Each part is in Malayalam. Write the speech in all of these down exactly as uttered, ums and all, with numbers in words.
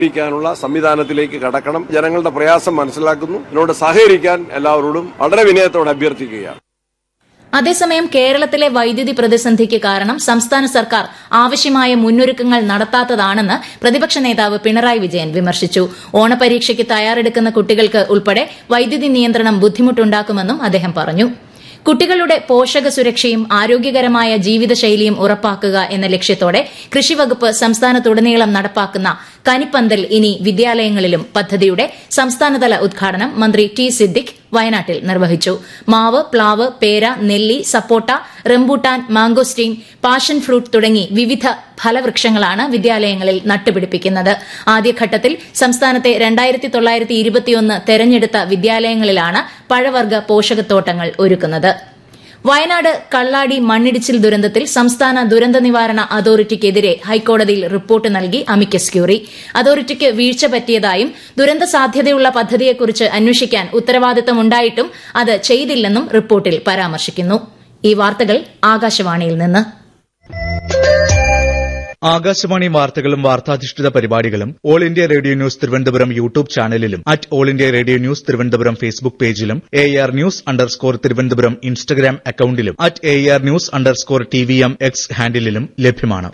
ാനുള്ള സംവിധാനത്തിലേക്ക് കടക്കണം. ജനങ്ങളുടെ പ്രയാസം മനസ്സിലാക്കുന്നു. ഇതിനോട് സഹകരിക്കാൻ എല്ലാവരോടും വളരെ വിനയത്തോടെ അഭ്യർത്ഥിക്കുകയാണ്. അതേസമയം കേരളത്തിലെ വൈദ്യുതി പ്രതിസന്ധിക്ക് കാരണം സംസ്ഥാന സർക്കാർ ആവശ്യമായ മുന്നൊരുക്കങ്ങൾ നടത്താത്തതാണെന്ന് പ്രതിപക്ഷ നേതാവ് പിണറായി വിജയൻ വിമർശിച്ചു. ഓണപരീക്ഷയ്ക്ക് തയ്യാറെടുക്കുന്ന കുട്ടികൾക്ക് ഉൾപ്പെടെ വൈദ്യുതി നിയന്ത്രണം ബുദ്ധിമുട്ടുണ്ടാക്കുമെന്നും അദ്ദേഹം പറഞ്ഞു. കുട്ടികളുടെ പോഷക സുരക്ഷയും ആരോഗ്യകരമായ ജീവിതശൈലിയും ഉറപ്പാക്കുക എന്ന ലക്ഷ്യത്തോടെ കൃഷിവകുപ്പ് സംസ്ഥാനത്തുടനീളം നടപ്പാക്കുന്ന കനിപ്പന്തൽ ഇനി വിദ്യാലയങ്ങളിലും പദ്ധതിയുടെ സംസ്ഥാനതല ഉദ്ഘാടനം മന്ത്രി ടി സിദ്ദിഖ് വയനാട്ടിൽ നിർവഹിച്ചു. മാവ്, പ്ലാവ്, പേര, നെല്ലി, സപ്പോട്ട, റംബൂട്ടാൻ, മാംഗോസ്റ്റീൻ, പാഷൻ ഫ്രൂട്ട് തുടങ്ങി വിവിധ ഫലവൃക്ഷങ്ങളാണ് വിദ്യാലയങ്ങളിൽ നട്ടുപിടിപ്പിക്കുന്നത്. ആദ്യഘട്ടത്തിൽ സംസ്ഥാനത്തെ രണ്ടായിരത്തി തൊള്ളായിരത്തി ഇരുപത്തിയൊന്ന് തെരഞ്ഞെടുത്ത വിദ്യാലയങ്ങളിലാണ് പഴവർഗ്ഗ പോഷകത്തോട്ടങ്ങൾ ഒരുക്കുന്നത്. വയനാട് കള്ളാടി മണ്ണിടിച്ചിൽ ദുരന്തത്തിൽ സംസ്ഥാന ദുരന്ത നിവാരണ അതോറിറ്റിക്കെതിരെ ഹൈക്കോടതിയിൽ റിപ്പോർട്ട് നൽകി അമിക്കസ് ക്യൂറി. അതോറിറ്റിക്ക് വീഴ്ച പറ്റിയതായും ദുരന്ത സാധ്യതയുള്ള പദ്ധതിയെക്കുറിച്ച് അന്വേഷിക്കാൻ ഉത്തരവാദിത്തമുണ്ടായിട്ടും അത് ചെയ്തില്ലെന്നും റിപ്പോർട്ടിൽ പരാമർശിക്കുന്നു. ഈ വാർത്തകൾ ആകാശവാണിയിൽ നിന്ന്. ആകാശവാണി വാർത്തകളും വാർത്താധിഷ്ഠിത പരിപാടികളും all India radio news Thiruvananthapuram YouTube ചാനലിലും at all India radio news Thiruvananthapuram Facebook പേജിലും A R news underscore Thiruvananthapuram Instagram അക്കൌണ്ടിലും at A R news underscore T V M X ഹാൻഡിലും ലഭ്യമാണ്.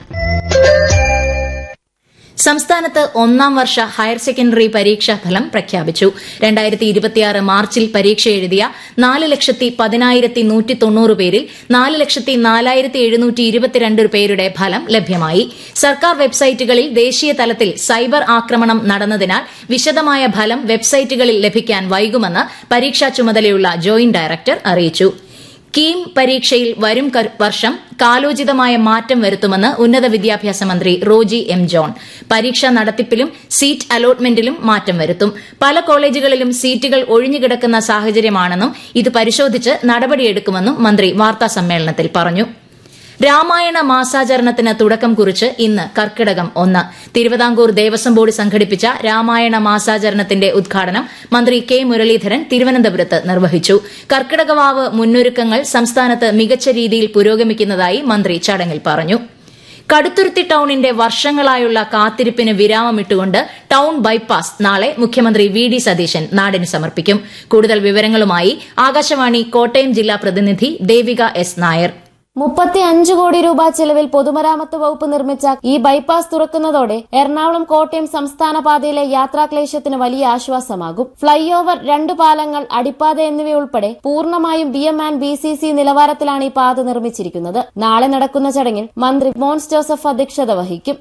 സംസ്ഥാനത്ത് ഒന്നാം വർഷ ഹയർ സെക്കൻഡറി പരീക്ഷാ ഫലം പ്രഖ്യാപിച്ചു. രണ്ടായിരത്തി ഇരുപത്തിയാറ് മാർച്ചിൽ പരീക്ഷ എഴുതിയ നാല് ലക്ഷത്തി പതിനായിരത്തി നൂറ്റി തൊണ്ണൂറ് പേരിൽ നാല് ലക്ഷത്തി നാലായിരത്തി എഴുന്നൂറ്റി ഇരുപത്തിരണ്ട് പേരുടെ ഫലം ലഭ്യമായി. സർക്കാർ വെബ്സൈറ്റുകളിൽ ദേശീയ തലത്തിൽ സൈബർ ആക്രമണം നടന്നതിനാൽ വിശദമായ ഫലം വെബ്സൈറ്റുകളിൽ ലഭിക്കാൻ വൈകുമെന്ന് പരീക്ഷാ ചുമതലയുള്ള ജോയിന്റ് ഡയറക്ടർ അറിയിച്ചു. കീം പരീക്ഷയിൽ വരും വർഷം കാലോചിതമായ മാറ്റം വരുത്തുമെന്ന് ഉന്നത വിദ്യാഭ്യാസ മന്ത്രി റോജി എം ജോൺ. പരീക്ഷാ നടത്തിപ്പിലും സീറ്റ് അലോട്ട്മെന്റിലും മാറ്റം വരുത്തും. പല കോളേജുകളിലും സീറ്റുകൾ ഒഴിഞ്ഞുകിടക്കുന്ന സാഹചര്യമാണെന്നും ഇത് പരിശോധിച്ച് നടപടിയെടുക്കുമെന്നും മന്ത്രി വാർത്താസമ്മേളനത്തിൽ പറഞ്ഞു. രാമായണ മാസാചരണത്തിന് തുടക്കം കുറിച്ച് ഇന്ന് കർക്കിടകം ഒന്ന്. തിരുവിതാംകൂർ ദേവസ്വം ബോർഡ് സംഘടിപ്പിച്ച രാമായണ മാസാചരണത്തിന്റെ ഉദ്ഘാടനം മന്ത്രി കെ മുരളീധരൻ തിരുവനന്തപുരത്ത് നിർവഹിച്ചു. കർക്കിടകവാവ് മുന്നൊരുക്കങ്ങൾ സംസ്ഥാനത്ത് മികച്ച രീതിയിൽ പുരോഗമിക്കുന്നതായി മന്ത്രി ചടങ്ങിൽ പറഞ്ഞു. കടുത്തുരുത്തി ടൌണിന്റെ വർഷങ്ങളായുള്ള കാത്തിരിപ്പിന് വിരാമമിട്ടുകൊണ്ട് ടൌൺ ബൈപ്പാസ് നാളെ മുഖ്യമന്ത്രി വി ഡി സതീശൻ നാടിന് സമർപ്പിക്കും. കൂടുതൽ വിവരങ്ങളുമായി ആകാശവാണി കോട്ടയം ജില്ലാ പ്രതിനിധി ദേവിക എസ് നായർ. മുപ്പത്തി അഞ്ച് കോടി രൂപ ചെലവിൽ പൊതുമരാമത്ത് വകുപ്പ് നിർമ്മിച്ച ഈ ബൈപ്പാസ് തുറക്കുന്നതോടെ എറണാകുളം കോട്ടയം സംസ്ഥാന പാതയിലെ യാത്രാക്ലേശത്തിന് വലിയ ആശ്വാസമാകും. ഫ്ളൈ ഓവർ, രണ്ട് പാലങ്ങൾ, അടിപ്പാത എന്നിവയുൾപ്പെടെ പൂർണ്ണമായും B M and B C C നിലവാരത്തിലാണ് ഈ പാത നിർമ്മിച്ചിരിക്കുന്നത്. നാളെ നടക്കുന്ന ചടങ്ങിൽ മന്ത്രി മോൻസ് ജോസഫ് അധ്യക്ഷത വഹിക്കും.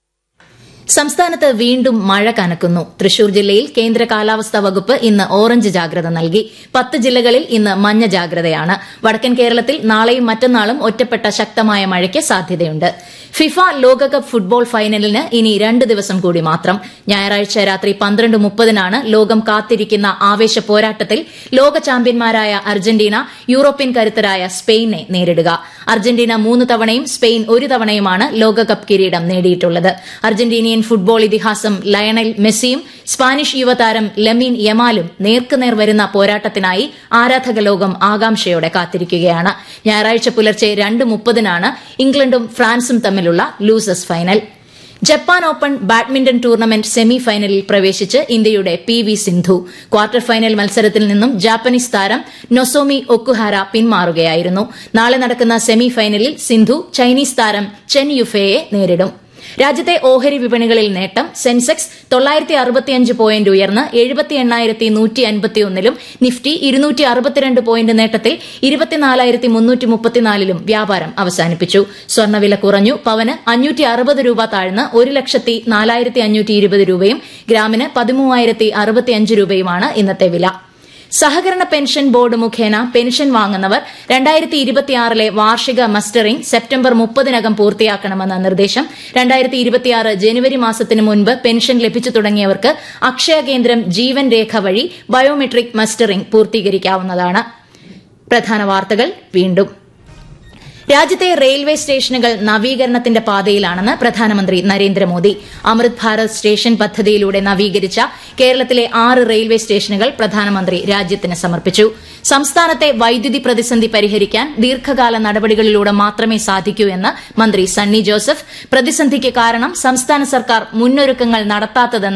സംസ്ഥാനത്ത് വീണ്ടും മഴ കനക്കുന്നു. തൃശൂർ ജില്ലയിൽ കേന്ദ്ര കാലാവസ്ഥാ വകുപ്പ് ഇന്ന് ഓറഞ്ച് ജാഗ്രത നൽകി. പത്ത് ജില്ലകളിൽ ഇന്ന് മഞ്ഞ ജാഗ്രതയാണ്. വടക്കൻ കേരളത്തിൽ നാളെയും മറ്റന്നാളും ഒറ്റപ്പെട്ട ശക്തമായ മഴയ്ക്ക് സാധ്യതയുണ്ട്. ഫിഫ ലോകകപ്പ് ഫുട്ബോൾ ഫൈനലിന് ഇനി രണ്ട് ദിവസം കൂടി മാത്രം. ഞായറാഴ്ച രാത്രി പന്ത്രണ്ട് മുപ്പതിനാണ് ലോകം കാത്തിരിക്കുന്ന ആവേശ പോരാട്ടത്തിൽ ലോക ചാമ്പ്യന്മാരായ അർജന്റീന യൂറോപ്യൻ കരുത്തരായ സ്പെയിനെ നേരിടുക. അർജന്റീന മൂന്ന് തവണയും സ്പെയിൻ ഒരു തവണയുമാണ് ലോകകപ്പ് കിരീടം നേടിയിട്ടുള്ളത്. അർജന്റീനിയൻ ഫുട്ബോൾ ഇതിഹാസം ലയണൽ മെസ്സിയും സ്പാനിഷ് യുവതാരം ലമീൻ യമാലും നേർക്കുനേർ വരുന്ന പോരാട്ടത്തിനായി ആരാധക ലോകം ആകാംക്ഷയോടെ കാത്തിരിക്കുകയാണ്. ഞായറാഴ്ച പുലർച്ചെ രണ്ട് മുപ്പതിനാണ് ഇംഗ്ലണ്ടും ഫ്രാൻസും തമ്മിലുള്ള losers final. Japan open badminton tournament semi ഫൈനലിൽ പ്രവേശിച്ച് ഇന്ത്യയുടെ P V Sindhu. Quarter final മത്സരത്തിൽ നിന്നും ജാപ്പനീസ് താരം നൊസോമി ഒക്കുഹാര പിന്മാറുകയായിരുന്നു. നാളെ നടക്കുന്ന സെമി ഫൈനലിൽ സിന്ധു ചൈനീസ് താരം ചെൻ യുഫെയെ നേരിടും. രാജ്യത്തെ ഓഹരി വിപണികളിൽ നേട്ടം. സെൻസെക്സ് തൊള്ളായിരത്തി അറുപത്തിയഞ്ച് പോയിന്റ് ഉയർന്ന് എഴുപത്തി എണ്ണായിരത്തി നൂറ്റി അൻപത്തിയൊന്നിലും നിഫ്റ്റി ഇരുന്നൂറ്റി അറുപത്തിരണ്ട് പോയിന്റ് നേട്ടത്തിൽ ഇരുപത്തിനാലായിരത്തി മുന്നൂറ്റി മുപ്പത്തിനാലിലും വ്യാപാരം അവസാനിപ്പിച്ചു. സ്വർണ്ണവില കുറഞ്ഞു. പവന് അഞ്ഞൂറ്റി അറുപത് രൂപ താഴ്ന്ന് ഒരു ലക്ഷത്തി നാലായിരത്തി അഞ്ഞൂറ്റി ഇരുപത് രൂപയും ഗ്രാമിന് പതിമൂവായിരത്തി അറുപത്തിയഞ്ച് രൂപയുമാണ് ഇന്നത്തെ വില. സഹകരണ പെൻഷൻ ബോർഡ് മുഖേന പെൻഷൻ വാങ്ങുന്നവർ രണ്ടായിരത്തി ഇരുപത്തിയാറിലെ വാർഷിക മസ്റ്ററിംഗ് സെപ്റ്റംബർ മുപ്പതിനകം പൂർത്തിയാക്കണമെന്ന നിർദ്ദേശം. രണ്ടായിരത്തി ഇരുപത്തിയാറ് ജനുവരി മാസത്തിന് മുൻപ് പെൻഷൻ ലഭിച്ചു തുടങ്ങിയവർക്ക് അക്ഷയ കേന്ദ്രം ജീവൻ രേഖ വഴി ബയോമെട്രിക് മസ്റ്ററിംഗ് പൂർത്തീകരിക്കാവുന്നതാണ്. പ്രധാന വാർത്തകൾ വീണ്ടും. രാജ്യത്തെ റെയിൽവേ സ്റ്റേഷനുകൾ നവീകരണത്തിന്റെ പാതയിലാണെന്ന് പ്രധാനമന്ത്രി നരേന്ദ്രമോദി. അമൃത് ഭാരത് സ്റ്റേഷൻ പദ്ധതിയിലൂടെ നവീകരിച്ച കേരളത്തിലെ ആറ് റെയിൽവേ സ്റ്റേഷനുകൾ പ്രധാനമന്ത്രി രാജ്യത്തിന് സമർപ്പിച്ചു. സംസ്ഥാനത്തെ വൈദ്യുതി പ്രതിസന്ധി പരിഹരിക്കാൻ ദീർഘകാല നടപടികളിലൂടെ മാത്രമേ സാധിക്കൂ എന്ന് മന്ത്രി സണ്ണി ജോസഫ്. പ്രതിസന്ധിക്ക് കാരണം സംസ്ഥാന സർക്കാർ മുന്നൊരുക്കങ്ങൾ നടത്താത്തതെന്ന്